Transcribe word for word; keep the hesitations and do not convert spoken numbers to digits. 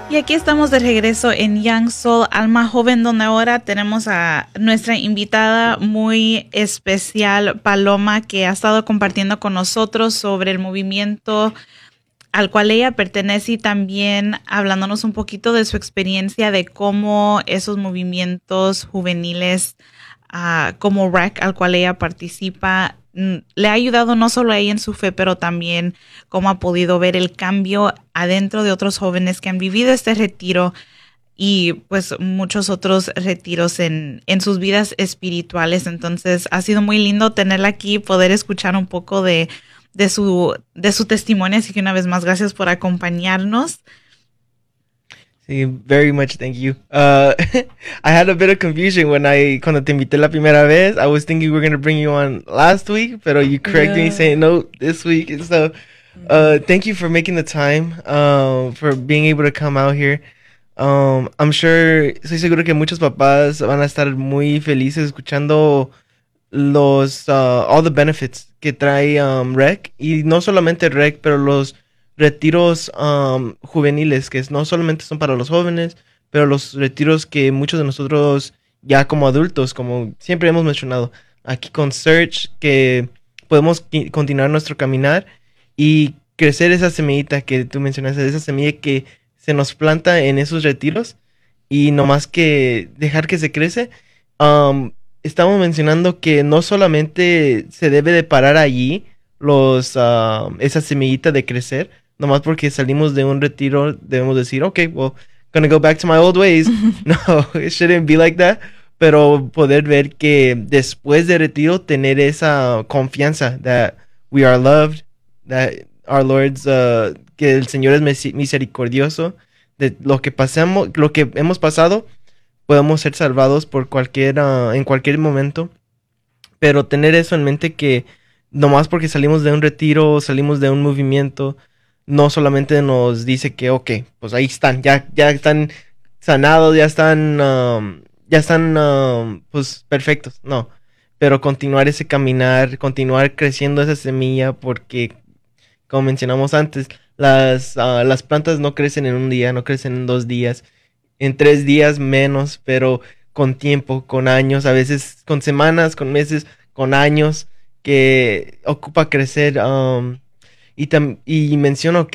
Y aquí estamos de regreso en Young Soul, Alma Joven, donde ahora tenemos a nuestra invitada muy especial, Paloma, que ha estado compartiendo con nosotros sobre el movimiento al cual ella pertenece y también hablándonos un poquito de su experiencia de cómo esos movimientos juveniles, uh, como R E C, al cual ella participa, le ha ayudado no solo a ella en su fe, pero también cómo ha podido ver el cambio adentro de otros jóvenes que han vivido este retiro y pues muchos otros retiros en, en sus vidas espirituales. Entonces ha sido muy lindo tenerla aquí, poder escuchar un poco de, de, su, de su testimonio. Así que una vez más, gracias por acompañarnos. Sí, very much, thank you. Uh, I had a bit of confusion when I, cuando te invité la primera vez. I was thinking we were going to bring you on last week, pero you corrected Yeah. me saying no, this week. And so, uh, thank you for making the time, uh, for being able to come out here. Um, I'm sure, estoy seguro que muchos papás van a estar muy felices escuchando los, uh, all the benefits que trae um, R E C. Y no solamente R E C, pero los retiros um, juveniles, que no solamente son para los jóvenes, pero los retiros que muchos de nosotros ya como adultos, como siempre hemos mencionado, aquí con Search, que podemos continuar nuestro caminar y crecer esa semillita que tú mencionaste, esa semilla que se nos planta en esos retiros y no más que dejar que se crece. Um, estamos mencionando que no solamente se debe de parar allí los, uh, esa semillita de crecer, nomás porque salimos de un retiro, debemos decir, okay, well, gonna go back to my old ways. No, it shouldn't be like that. Pero poder ver que después de retiro, tener esa confianza that we are loved, that our Lord's, uh, que el Señor es misericordioso, de lo que pasamos, lo que hemos pasado, podemos ser salvados por cualquier, uh, en cualquier momento. Pero tener eso en mente que nomás porque salimos de un retiro, salimos de un movimiento, no solamente nos dice que, ok, pues ahí están, ya, ya están sanados, ya están, um, ya están, um, pues, perfectos. No, pero continuar ese caminar, continuar creciendo esa semilla, porque, como mencionamos antes, las, uh, las plantas no crecen en un día, no crecen en dos días, en tres días menos, pero con tiempo, con años, a veces con semanas, con meses, con años, que ocupa crecer. Um, y, tam y menciono